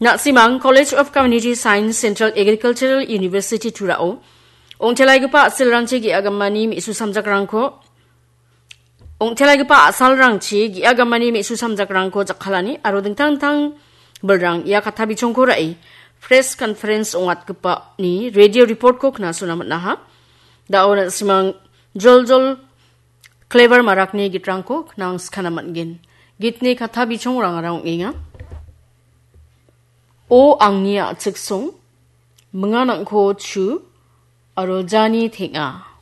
Na simang College of Community Science Central Agricultural University Turao. Ong telai gepa asil rangci gi agamani mi isu samjak rangko. Ong telai gepa asal rangci gi agamani mi isu samjak rangko jakhalani aro dingtang-tang berang ia kata bicongko rai. Press conference ongat gepa ni radio report ko kena sunamat naha. Da ona simang jol clever marakni gitrangko nang skanamat gin. Gitni kata bicong rang inga. O angnia ciksong menganakko chu aro jani thinga.